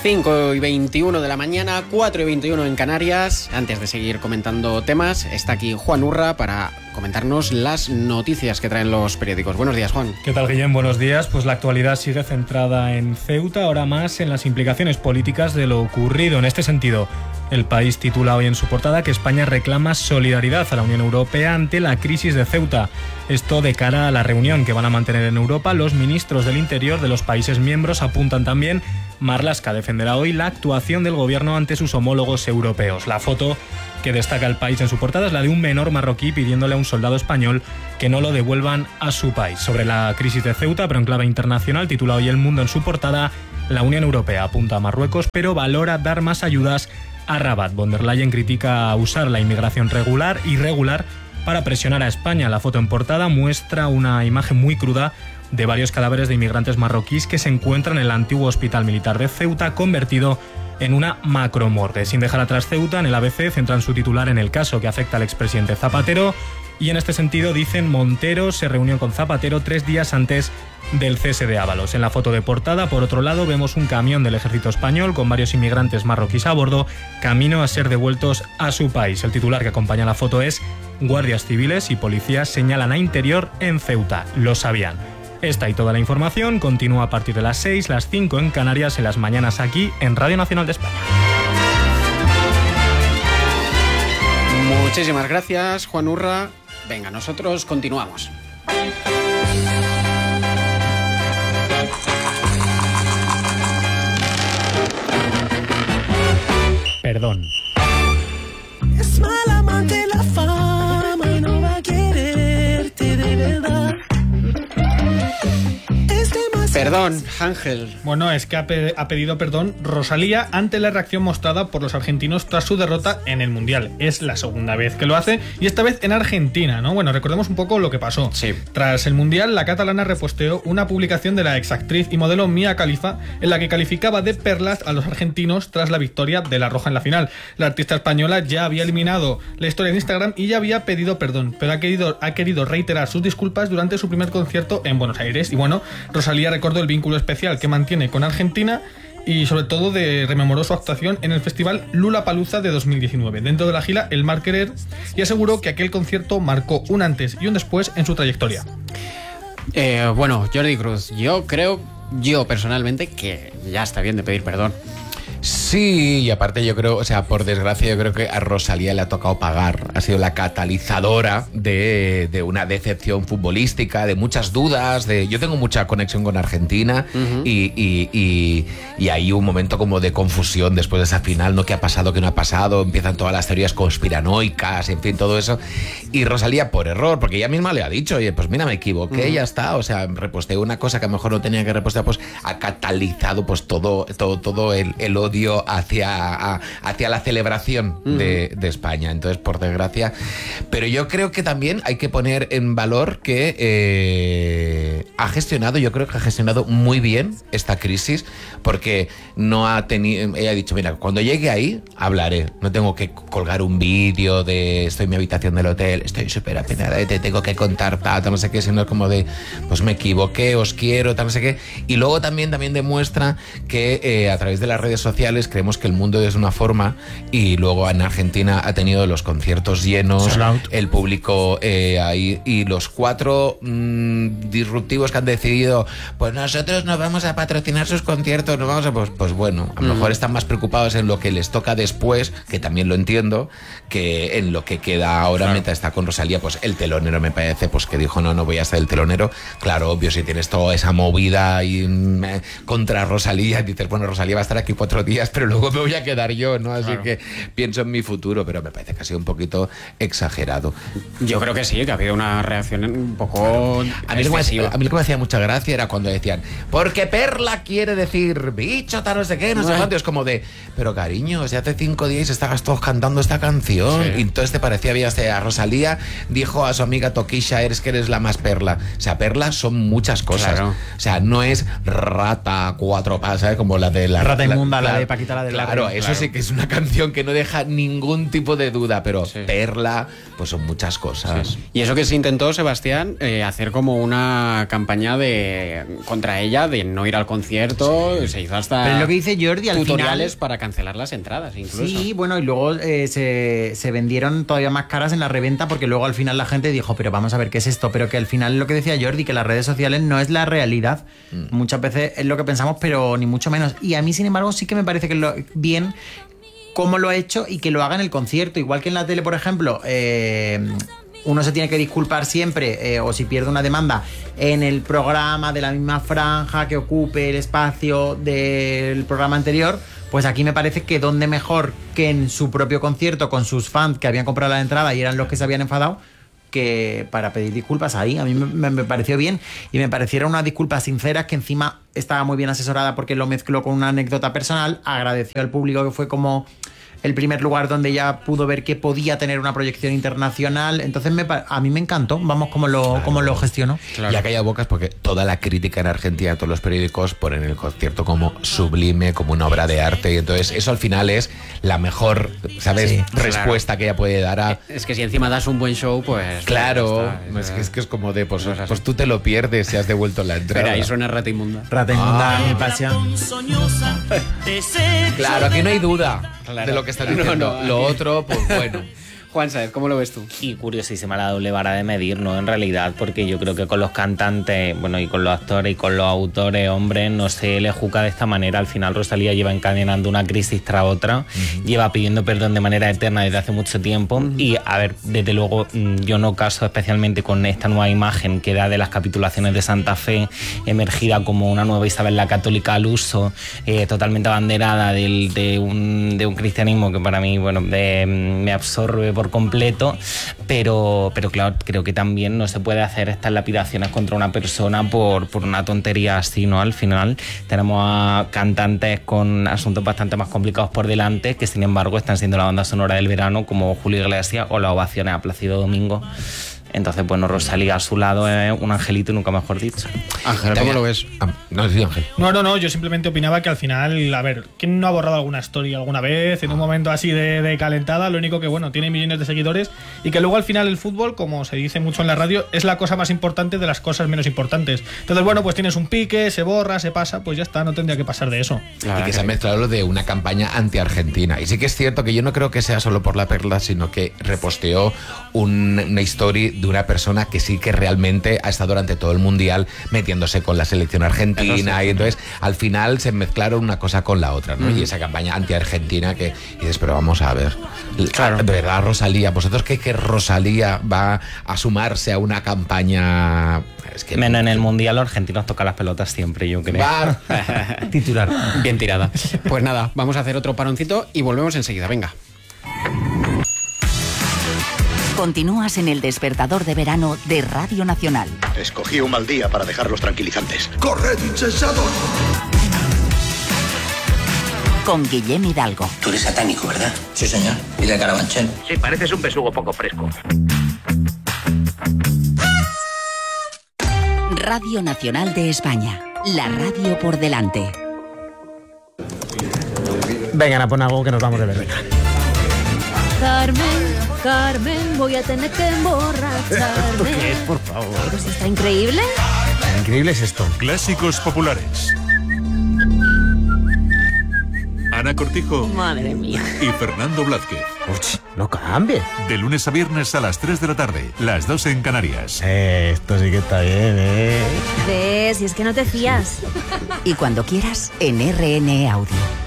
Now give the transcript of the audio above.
5:21 de la mañana, 4:21 en Canarias. Antes de seguir comentando temas, está aquí Juan Urra para comentarnos las noticias que traen los periódicos. Buenos días, Juan. ¿Qué tal, Guillem? Buenos días. Pues la actualidad sigue centrada en Ceuta, ahora más en las implicaciones políticas de lo ocurrido. En este sentido, El País titula hoy en su portada que España reclama solidaridad a la Unión Europea ante la crisis de Ceuta. Esto de cara a la reunión que van a mantener en Europa los ministros del Interior de los países miembros. Apuntan también Marlaska defenderá hoy la actuación del gobierno ante sus homólogos europeos. La foto que destaca El País en su portada es la de un menor marroquí pidiéndole a un soldado español que no lo devuelvan a su país. Sobre la crisis de Ceuta, pero en clave internacional, titula hoy El Mundo en su portada: la Unión Europea apunta a Marruecos, pero valora dar más ayudas a Rabat. Von der Leyen critica usar la inmigración regular e irregular para presionar a España. La foto en portada muestra una imagen muy cruda de varios cadáveres de inmigrantes marroquíes que se encuentran en el antiguo hospital militar de Ceuta, convertido en una macromorgue. Sin dejar atrás Ceuta, en el ABC centran su titular en el caso que afecta al expresidente Zapatero, y en este sentido dicen: Montero se reunió con Zapatero 3 días antes del cese de Ábalos. En la foto de portada, por otro lado, vemos un camión del ejército español con varios inmigrantes marroquíes a bordo, camino a ser devueltos a su país. El titular que acompaña la foto es: guardias civiles y policías señalan a Interior en Ceuta. Lo sabían. Esta y toda la información continúa a partir de las 6, las 5 en Canarias, en las mañanas aquí en Radio Nacional de España. Muchísimas gracias, Juan Urra. Venga, nosotros continuamos. Perdón. Es mala amante la fama y no va a quererte de verdad. Perdón, Ángel. Bueno, es que ha pedido perdón Rosalía ante la reacción mostrada por los argentinos tras su derrota en el Mundial. Es la segunda vez que lo hace, y esta vez en Argentina, ¿no? Bueno, recordemos un poco lo que pasó. Sí. Tras el Mundial, la catalana reposteó una publicación de la exactriz y modelo Mia Khalifa en la que calificaba de perlas a los argentinos tras la victoria de la Roja en la final. La artista española ya había eliminado la historia de Instagram y ya había pedido perdón, pero ha querido reiterar sus disculpas durante su primer concierto en Buenos Aires. Y bueno, Rosalía recordó el vínculo especial que mantiene con Argentina y sobre todo rememoró su actuación en el festival Lollapalooza de 2019 dentro de la gira El Mar Querer, y aseguró que aquel concierto marcó un antes y un después en su trayectoria. Bueno, Jordi Cruz, yo personalmente que ya está bien de pedir perdón. Sí, y aparte yo creo, o sea, por desgracia yo creo que a Rosalía le ha tocado pagar. Ha sido la catalizadora de una decepción futbolística, de muchas dudas. Yo tengo mucha conexión con Argentina, y hay un momento como de confusión después de esa final, ¿no? ¿Qué ha pasado? ¿Qué no ha pasado? Empiezan todas las teorías conspiranoicas, en fin, todo eso. Y Rosalía, por error, porque ella misma le ha dicho: oye, pues mira, me equivoqué, ya está. O sea, reposteé una cosa que a lo mejor no tenía que repostear, pues ha catalizado pues todo el odio hacia la celebración de España. Entonces, por desgracia, pero yo creo que también hay que poner en valor que yo creo que ha gestionado muy bien esta crisis, porque ella ha dicho: mira, cuando llegue ahí hablaré, no tengo que colgar un vídeo de estoy en mi habitación del hotel, estoy súper apenada, te tengo que contar tal, no sé qué, sino es como de pues me equivoqué, os quiero, tal, no sé qué. Y luego también demuestra que a través de las redes sociales creemos que el mundo es una forma, y luego en Argentina ha tenido los conciertos llenos, el público ahí, y los 4 disruptivos que han decidido: pues nosotros nos vamos a patrocinar sus conciertos, nos vamos a... Pues bueno, a lo mejor están más preocupados en lo que les toca después, que también lo entiendo, que en lo que queda ahora. Claro. Mientras está con Rosalía, pues el telonero me parece pues que dijo: no voy a ser el telonero. Claro, obvio, si tienes toda esa movida y contra Rosalía, dices: bueno, Rosalía va a estar aquí 4 días, pero luego me voy a quedar yo, ¿no? Así que pienso en mi futuro, pero me parece que ha sido un poquito exagerado. Yo creo que sí, que ha habido una reacción un poco excesiva. A mí lo que me hacía mucha gracia era cuando decían: porque perla quiere decir bicho, tal, no sé qué, no sé cuánto. Es como de, pero cariño, si hace 5 días estabas todos cantando esta canción, y entonces te parecía bien. A Rosalía dijo a su amiga Toquisha: que eres la más perla. O sea, perla son muchas cosas. Claro. O sea, no es rata 4 patas, ¿sabes? Como la de la rata inmunda, la de Paquita Paquita la del Claro, barrio. eso sí que es una canción que no deja ningún tipo de duda, pero Sí. Perla, pues son muchas cosas. Y eso que se intentó, Sebastián, hacer como una campaña contra ella, de no ir al concierto, se hizo hasta Pero es lo que dice Jordi, al tutoriales final... para cancelar las entradas incluso. Sí, bueno, y luego se vendieron todavía más caras en la reventa porque luego al final la gente dijo, pero vamos a ver qué es esto, pero que al final lo que decía Jordi, que las redes sociales no es la realidad. Muchas veces es lo que pensamos, pero ni mucho menos. Y a mí, sin embargo, sí que me parece que bien cómo lo ha hecho y que lo haga en el concierto. Igual que en la tele, por ejemplo, uno se tiene que disculpar siempre, o si pierde una demanda, en el programa de la misma franja que ocupe el espacio del programa anterior. Pues aquí me parece que donde mejor que en su propio concierto con sus fans que habían comprado la entrada y eran los que se habían enfadado, que para pedir disculpas ahí. A mí me pareció bien y me parecieron unas disculpas sinceras, que encima estaba muy bien asesorada porque lo mezcló con una anécdota personal. Agradeció al público, que fue como el primer lugar donde ya pudo ver que podía tener una proyección internacional. Entonces a mí me encantó, vamos, cómo lo gestionó. Ya calla bocas, porque toda la crítica en Argentina, todos los periódicos ponen el concierto como sublime, como una obra de arte, y entonces eso al final es la mejor, ¿sabes?, Sí, respuesta que ella puede dar a... Es que si encima das un buen show, pues... Claro, ya está. es que es como de, pues tú te lo pierdes si has devuelto la entrada. Mira, ahí suena Rata Inmunda. Rata Inmunda, mi pasión. Claro, aquí no hay duda de lo que estás diciendo. No, lo otro, pues bueno. Juan Saez, ¿cómo lo ves tú? Y curiosísima la doble vara de medir, ¿no? En realidad, porque yo creo que con los cantantes, bueno, y con los actores y con los autores, hombre, no se le juzga de esta manera. Al final Rosalía lleva encadenando una crisis tras otra, lleva pidiendo perdón de manera eterna desde hace mucho tiempo, y a ver, desde luego yo no caso especialmente con esta nueva imagen que da de las capitulaciones de Santa Fe, emergida como una nueva Isabel la Católica al uso, totalmente abanderada de un cristianismo que para mí, bueno, me absorbe por completo, pero claro, creo que también no se puede hacer estas lapidaciones contra una persona por una tontería así, ¿no? Al final tenemos a cantantes con asuntos bastante más complicados por delante, que sin embargo están siendo la banda sonora del verano, como Julio Iglesias o las ovaciones a Plácido Domingo. Entonces, bueno, Rosalía a su lado es un angelito, nunca mejor dicho. Ángel, ¿cómo lo ves? No, sí, Ángel. No, yo simplemente opinaba que al final, a ver, ¿quién no ha borrado alguna story alguna vez en un momento así de calentada? Lo único que, bueno, tiene millones de seguidores, y que luego al final el fútbol, como se dice mucho en la radio, es la cosa más importante de las cosas menos importantes. Entonces, bueno, pues tienes un pique, se borra, se pasa, pues ya está, no tendría que pasar de eso. Y que se ha mezclado lo de una campaña anti-Argentina. Y sí que es cierto que yo no creo que sea solo por la Perla, sino que reposteó una historia de una persona que sí que realmente ha estado durante todo el Mundial metiéndose con la selección argentina, y entonces al final se mezclaron una cosa con la otra, ¿no? Y esa campaña anti-Argentina que dices, pero vamos a ver, claro, de verdad, Rosalía, ¿vosotros creéis que Rosalía va a sumarse a una campaña? Es que Menos en el Mundial, los argentinos tocan las pelotas siempre, yo creo. Titular. Bien tirada. Pues nada, vamos a hacer otro paroncito y volvemos enseguida, venga. Continúas en el despertador de verano de Radio Nacional. Escogí un mal día para dejar los tranquilizantes. ¡Corred, insensatos! Con Guillem Hidalgo. Tú eres satánico, ¿verdad? Sí, señor. ¿Y de Carabanchel? Sí, pareces un besugo poco fresco. Radio Nacional de España. La radio por delante. Venga, Ana, pon algo que nos vamos de ver. Carmen, voy a tener que emborracharme. ¿Qué es, por favor? Pues está increíble. Increíble es esto. Clásicos populares. Ana Cortijo. Madre mía. Y Fernando Blázquez. Uch, no cambie. De lunes a viernes a las 3 de la tarde, las 2 en Canarias. Esto sí que está bien, ¿Ves? Y es que no te fías. Y cuando quieras, en RN Audio.